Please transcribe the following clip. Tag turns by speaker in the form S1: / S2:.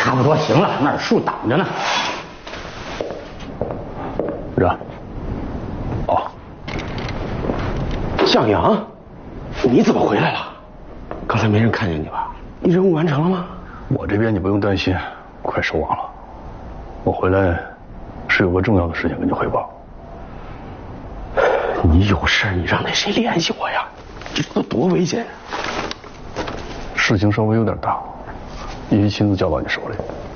S1: 差不多行了，那儿树挡着呢。
S2: 让。哦。向阳，你怎么回来了？刚才没人看见你吧？你任务完成了吗？
S3: 我这边你不用担心，快收网了。我回来是有个重要的事情跟你汇报。
S2: 你有事你让那谁联系我呀？这都多危险！
S3: 事情稍微有点大，必须亲自交到你手里。